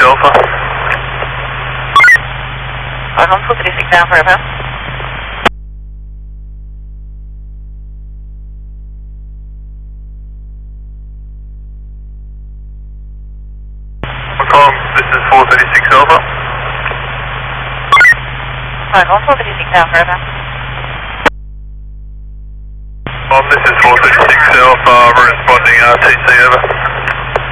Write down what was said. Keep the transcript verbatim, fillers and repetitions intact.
Alpha. five one four three six Alpha, over. Confirm, this is four thirty-six Alpha. five one four three six Alpha, over. Um, this is four thirty-six Alpha, we're responding R T C, over.